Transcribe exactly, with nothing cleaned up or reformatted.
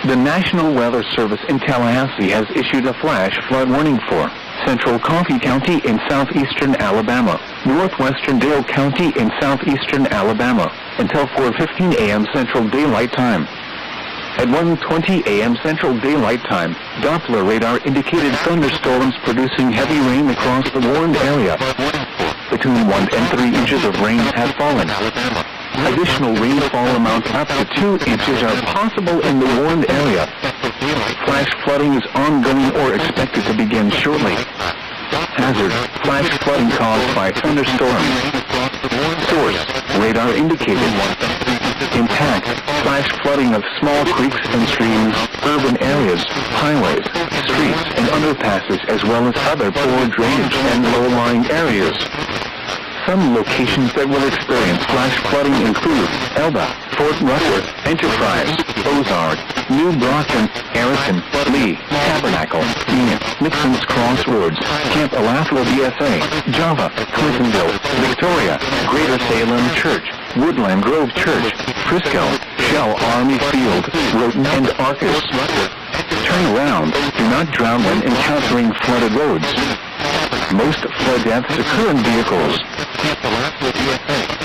The National Weather Service in Tallahassee has issued a flash flood warning for central Coffee County in southeastern Alabama, northwestern Dale County in southeastern Alabama, until four fifteen a m Central Daylight Time. At one twenty a m Central Daylight Time, Doppler radar indicated thunderstorms producing heavy rain across the warned area. Between one and three inches of rain have fallen. Additional rainfall amounts up to two inches are possible in the warned area. Flash flooding is ongoing or expected to begin shortly. Hazard: flash flooding caused by thunderstorms. Source: radar indicated. Impact: flash flooding of small creeks and streams, urban areas, highways, streets, and underpasses, as well as other poor drainage and low-lying areas. Some locations that will experience flash flooding include Elba, Fort Rushworth, Enterprise, Ozark, New Brockton, Harrison, Lee, Tabernacle, Union, Nixon's Crossroads, Camp Alathua B S A, Java, Clintonville, Victoria, Greater Salem Church, Woodland Grove Church, Frisco, Shell Army Field, Roten, and Arcus. Turn around. Do not drown when encountering flooded roads. Most flood deaths occur in vehicles.